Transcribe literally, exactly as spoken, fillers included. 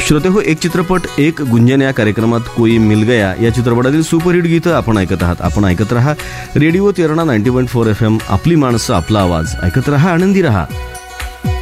श्रोते हो, एक चित्रपट एक गुंजन या कार्यक्रमात कोई मिल गया या चित्रपटातील सुपरहिट गीतं आपण ऐकत आहात. आपण ऐकत रहा radio Terna ninety point four F M. आपली माणसं, आपला आवाज. ऐकत रहा, आनंदी रहा.